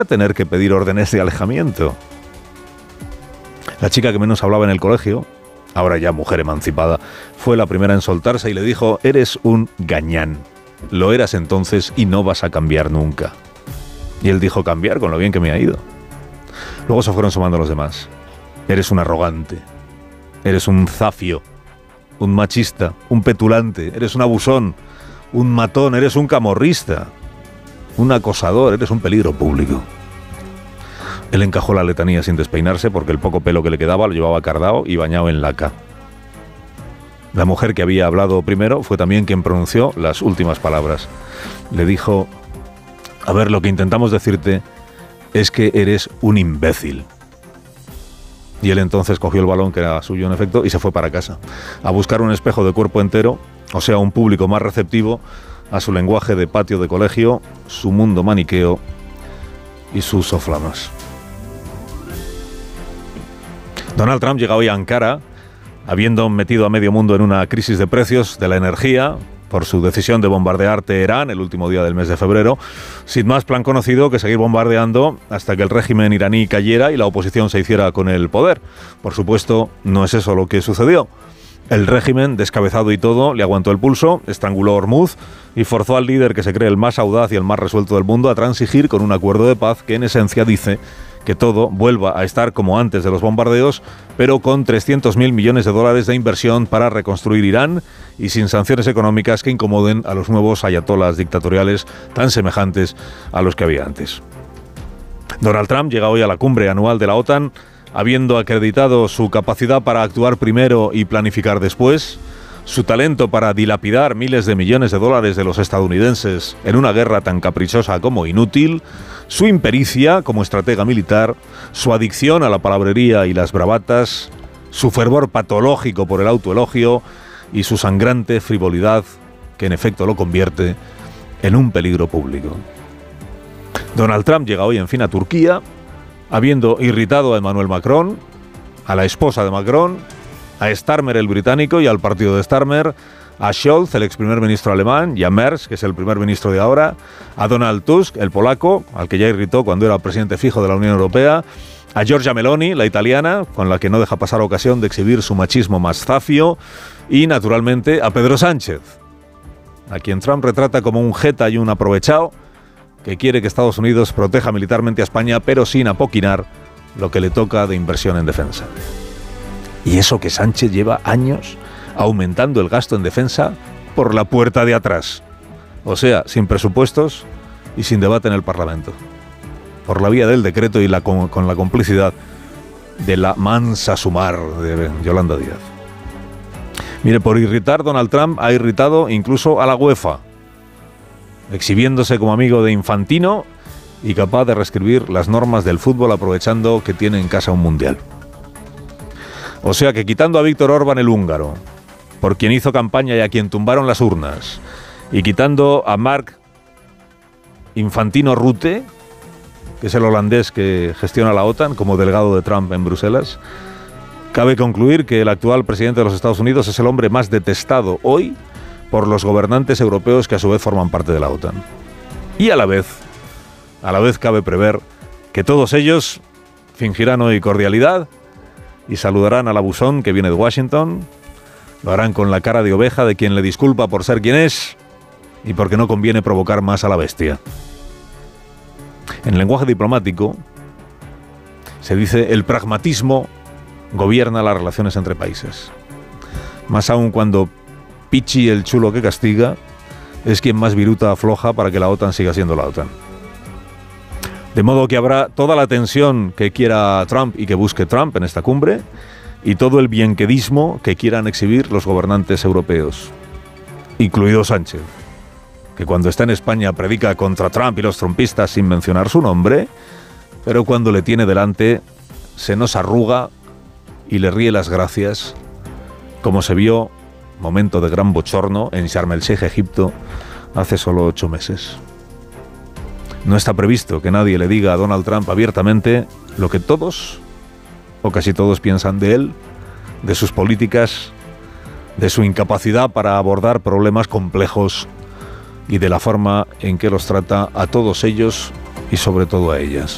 tener que pedir órdenes de alejamiento. La chica que menos hablaba en el colegio, ahora ya mujer emancipada, fue la primera en soltarse y le dijo: eres un gañán. Lo eras entonces y no vas a cambiar nunca. Y él dijo: cambiar, con lo bien que me ha ido. Luego se fueron sumando los demás. Eres un arrogante, eres un zafio, un machista, un petulante, eres un abusón, un matón, eres un camorrista, un acosador, eres un peligro público. Él encajó la letanía sin despeinarse porque el poco pelo que le quedaba lo llevaba cardao y bañado en laca. La mujer que había hablado primero fue también quien pronunció las últimas palabras. Le dijo: a ver, lo que intentamos decirte es que eres un imbécil. Y él entonces cogió el balón, que era suyo en efecto, y se fue para casa, a buscar un espejo de cuerpo entero, o sea, un público más receptivo a su lenguaje de patio de colegio, su mundo maniqueo y sus soflamas. Donald Trump llega hoy a Ankara, habiendo metido a medio mundo en una crisis de precios de la energía por su decisión de bombardear Teherán el último día del mes de febrero, sin más plan conocido que seguir bombardeando hasta que el régimen iraní cayera y la oposición se hiciera con el poder. Por supuesto, no es eso lo que sucedió. El régimen, descabezado y todo, le aguantó el pulso, estranguló Hormuz y forzó al líder que se cree el más audaz y el más resuelto del mundo a transigir con un acuerdo de paz que en esencia dice que todo vuelva a estar como antes de los bombardeos, pero con 300.000 millones de dólares de inversión para reconstruir Irán y sin sanciones económicas que incomoden a los nuevos ayatolás dictatoriales tan semejantes a los que había antes. Donald Trump llega hoy a la cumbre anual de la OTAN, habiendo acreditado su capacidad para actuar primero y planificar después, su talento para dilapidar miles de millones de dólares de los estadounidenses en una guerra tan caprichosa como inútil, su impericia como estratega militar, su adicción a la palabrería y las bravatas, su fervor patológico por el autoelogio y su sangrante frivolidad, que en efecto lo convierte en un peligro público. Donald Trump llega hoy, en fin, a Turquía, habiendo irritado a Emmanuel Macron, a la esposa de Macron, a Starmer el británico y al partido de Starmer, a Scholz, el ex primer ministro alemán, y a Merz, que es el primer ministro de ahora, a Donald Tusk, el polaco, al que ya irritó cuando era presidente fijo de la Unión Europea, a Giorgia Meloni, la italiana, con la que no deja pasar ocasión de exhibir su machismo más zafio, y naturalmente a Pedro Sánchez, a quien Trump retrata como un jeta y un aprovechado que quiere que Estados Unidos proteja militarmente a España, pero sin apoquinar lo que le toca de inversión en defensa. Y eso que Sánchez lleva años aumentando el gasto en defensa por la puerta de atrás. O sea, sin presupuestos y sin debate en el Parlamento. Por la vía del decreto y con la complicidad de la mansa sumar de Yolanda Díaz. Mire, por irritar, Donald Trump ha irritado incluso a la UEFA, exhibiéndose como amigo de Infantino y capaz de reescribir las normas del fútbol aprovechando que tiene en casa un mundial. O sea que quitando a Víctor Orbán el húngaro, por quien hizo campaña y a quien tumbaron las urnas, y quitando a Mark Infantino Rutte, que es el holandés que gestiona la OTAN como delegado de Trump en Bruselas, cabe concluir que el actual presidente de los Estados Unidos es el hombre más detestado hoy por los gobernantes europeos que a su vez forman parte de la OTAN. Y a la vez cabe prever que todos ellos fingirán hoy cordialidad y saludarán al abusón que viene de Washington. Lo harán con la cara de oveja de quien le disculpa por ser quien es y porque no conviene provocar más a la bestia. En el lenguaje diplomático se dice: el pragmatismo gobierna las relaciones entre países. Más aún cuando Pichi, el chulo que castiga, es quien más viruta afloja para que la OTAN siga siendo la OTAN. De modo que habrá toda la tensión que quiera Trump y que busque Trump en esta cumbre, y todo el bienquedismo que quieran exhibir los gobernantes europeos, incluido Sánchez, que cuando está en España predica contra Trump y los trumpistas sin mencionar su nombre, pero cuando le tiene delante se nos arruga y le ríe las gracias, como se vio, momento de gran bochorno, en Sharm el Sheikh, Egipto, hace solo 8 meses. No está previsto que nadie le diga a Donald Trump abiertamente lo que todos, o casi todos, piensan de él, de sus políticas, de su incapacidad para abordar problemas complejos y de la forma en que los trata a todos ellos y sobre todo a ellas.